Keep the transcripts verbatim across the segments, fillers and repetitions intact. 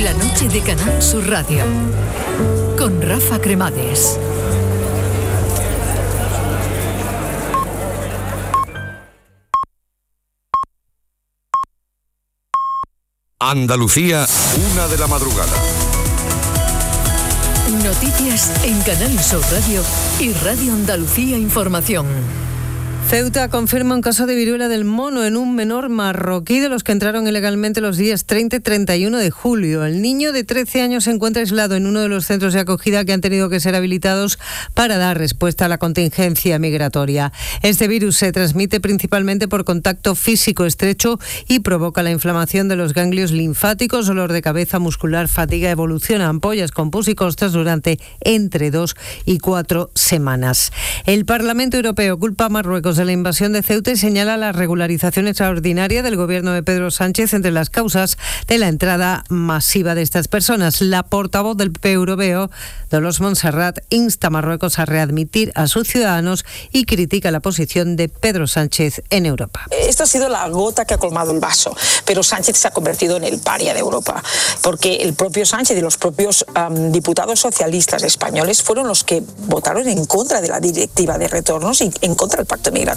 La noche de Canal Sur Radio con Rafa Cremades. Andalucía, una de la madrugada. Noticias en Canal Sur Radio y Radio Andalucía Información. Ceuta confirma un caso de viruela del mono en un menor marroquí de los que entraron ilegalmente los días treinta y treinta y uno de julio. El niño de trece años se encuentra aislado en uno de los centros de acogida que han tenido que ser habilitados para dar respuesta a la contingencia migratoria. Este virus se transmite principalmente por contacto físico estrecho y provoca la inflamación de los ganglios linfáticos, dolor de cabeza, muscular, fatiga, evoluciona ampollas con pus y costras durante entre dos y cuatro semanas. El Parlamento Europeo culpa a Marruecos de la invasión de Ceuta y señala la regularización extraordinaria del gobierno de Pedro Sánchez entre las causas de la entrada masiva de estas personas. La portavoz del P P Europeo, Dolors Montserrat, insta a Marruecos a readmitir a sus ciudadanos y critica la posición de Pedro Sánchez en Europa. Esto ha sido la gota que ha colmado el vaso, pero Sánchez se ha convertido en el paria de Europa, porque el propio Sánchez y los propios um, diputados socialistas españoles fueron los que votaron en contra de la directiva de retornos y en contra del pacto migratorio.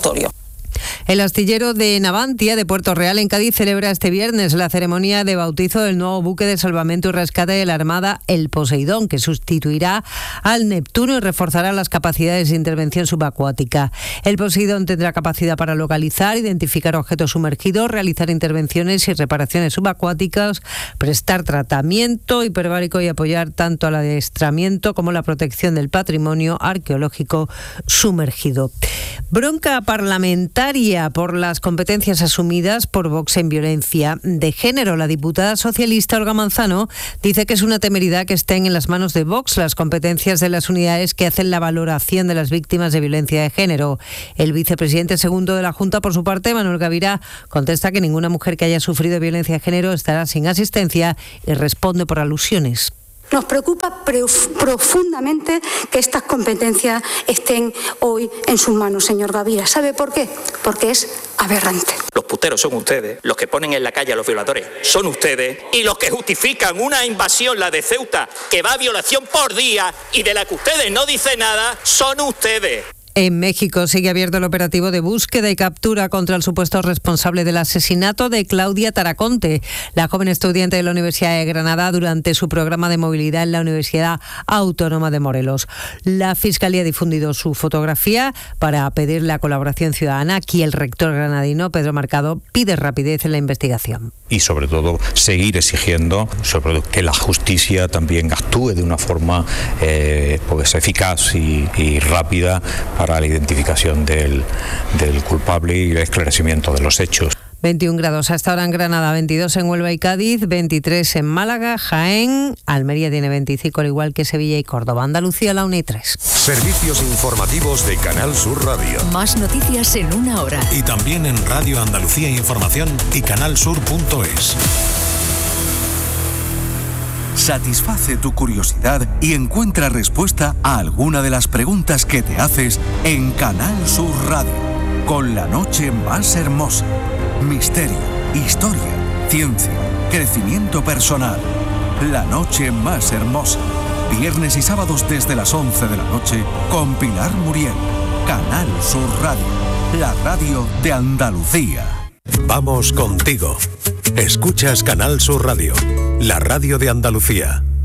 El astillero de Navantia, de Puerto Real, en Cádiz, celebra este viernes la ceremonia de bautizo del nuevo buque de salvamento y rescate de la Armada, el Poseidón, que sustituirá al Neptuno y reforzará las capacidades de intervención subacuática. El Poseidón tendrá capacidad para localizar, identificar objetos sumergidos, realizar intervenciones y reparaciones subacuáticas, prestar tratamiento hiperbárico y apoyar tanto al adiestramiento como la protección del patrimonio arqueológico sumergido. Bronca parlamentaria por las competencias asumidas por Vox en violencia de género. La diputada socialista Olga Manzano dice que es una temeridad que estén en las manos de Vox las competencias de las unidades que hacen la valoración de las víctimas de violencia de género. El vicepresidente segundo de la Junta, por su parte, Manuel Gavirá, contesta que ninguna mujer que haya sufrido violencia de género estará sin asistencia y responde por alusiones. Nos preocupa profundamente que estas competencias estén hoy en sus manos, señor Gavirá. ¿Sabe por qué? Porque es aberrante. Los puteros son ustedes, los que ponen en la calle a los violadores son ustedes y los que justifican una invasión, la de Ceuta, que va a violación por día y de la que ustedes no dicen nada, son ustedes. En México sigue abierto el operativo de búsqueda y captura contra el supuesto responsable del asesinato de Claudia Taraconte, la joven estudiante de la Universidad de Granada, durante su programa de movilidad en la Universidad Autónoma de Morelos. La Fiscalía ha difundido su fotografía para pedir la colaboración ciudadana. Aquí el rector granadino, Pedro Mercado, pide rapidez en la investigación. Y sobre todo seguir exigiendo sobre todo que la justicia también actúe de una forma eh, pues eficaz y, y rápida para para la identificación del, del culpable y el esclarecimiento de los hechos. veintiún grados hasta ahora en Granada, veintidós en Huelva y Cádiz, veintitrés en Málaga, Jaén, Almería tiene veinticinco, al igual que Sevilla y Córdoba. Andalucía, la una y tres. Servicios informativos de Canal Sur Radio. Más noticias en una hora. Y también en Radio Andalucía Información y canalsur punto es. Satisface tu curiosidad y encuentra respuesta a alguna de las preguntas que te haces en Canal Sur Radio, con la noche más hermosa. Misterio, historia, ciencia, crecimiento personal. La noche más hermosa. Viernes y sábados desde las once de la noche con Pilar Muriel. Canal Sur Radio, la radio de Andalucía. Vamos contigo. Escuchas Canal Sur Radio, la radio de Andalucía.